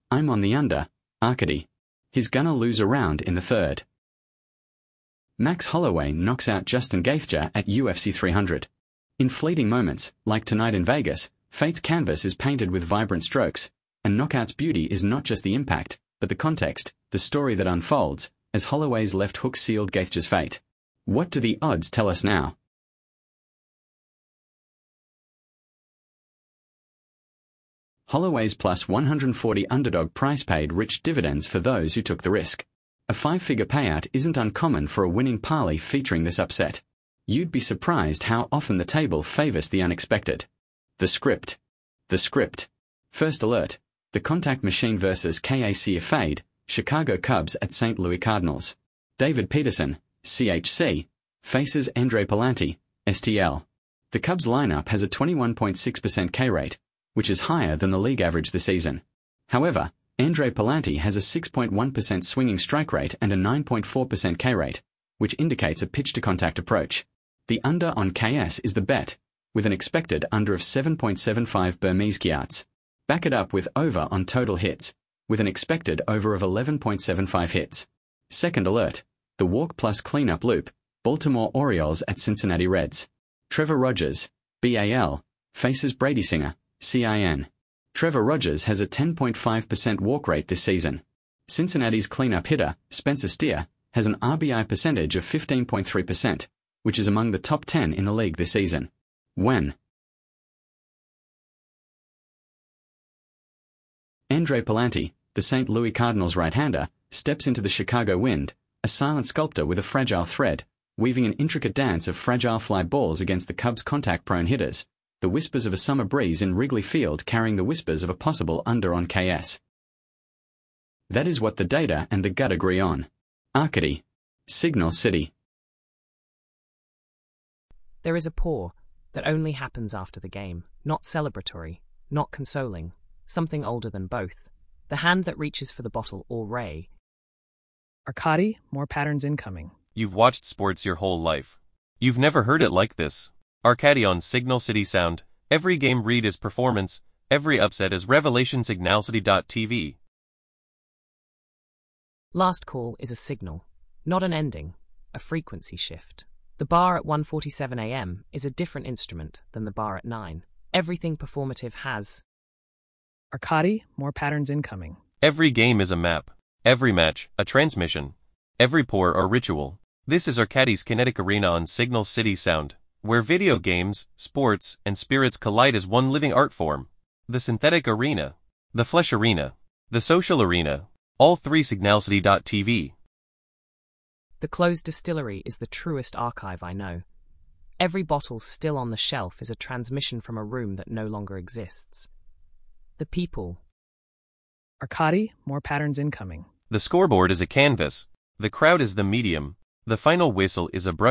I'm on the under, Arcady. He's gonna lose a round in the third. Max Holloway knocks out Justin Gaethje at UFC 300. In fleeting moments, like tonight in Vegas, fate's canvas is painted with vibrant strokes, and knockout's beauty is not just the impact, but the context, the story that unfolds, as Holloway's left hook sealed Gaethje's fate. What do the odds tell us now? Holloway's plus 140 underdog price paid rich dividends for those who took the risk. A 5-figure payout isn't uncommon for a winning parlay featuring this upset. You'd be surprised how often the table favors the unexpected. The script. First alert. The Contact Machine vs. KAC Fade, Chicago Cubs at St. Louis Cardinals. David Peterson, CHC, faces Andre Palante, STL. The Cubs lineup has a 21.6% K rate, which is higher than the league average this season. However, Andre Palante has a 6.1% swinging strike rate and a 9.4% K rate, which indicates a pitch-to-contact approach. The under on KS is the bet, with an expected under of 7.75 Burmese Kiats. Back it up with over on total hits, with an expected over of 11.75 hits. Second alert. The walk plus cleanup loop, Baltimore Orioles at Cincinnati Reds. Trevor Rogers, BAL, faces Brady Singer, CIN. Trevor Rogers has a 10.5% walk rate this season. Cincinnati's cleanup hitter, Spencer Steer, has an RBI percentage of 15.3%, which is among the top 10 in the league this season. When Andre Palante, the St. Louis Cardinals right-hander, steps into the Chicago wind, a silent sculptor with a fragile thread, weaving an intricate dance of fragile fly balls against the Cubs' contact-prone hitters, the whispers of a summer breeze in Wrigley Field carrying the whispers of a possible under on KS. That is what the data and the gut agree on. Arcady. Signal City. There is a pour that only happens after the game, not celebratory, not consoling, something older than both. The hand that reaches for the bottle or ray. Arcady, more patterns incoming. You've watched sports your whole life. You've never heard it like this. Arcady on Signal City Sound. Every game read is performance, every upset is revelation. Signalcity.tv. Last call is a signal, not an ending, a frequency shift. The bar at 1:47 a.m. is a different instrument than the bar at 9. Everything performative has. Arcady, more patterns incoming. Every game is a map. Every match, a transmission. Every pour or ritual. This is Arcady's Kinetic Arena on Signal City Sound, where video games, sports, and spirits collide as one living art form. The synthetic arena, the flesh arena, the social arena, all three. Signalcity.tv. The closed distillery is the truest archive I know. Every bottle still on the shelf is a transmission from a room that no longer exists. The people. Arcady, more patterns incoming. The scoreboard is a canvas. The crowd is the medium. The final whistle is a brush.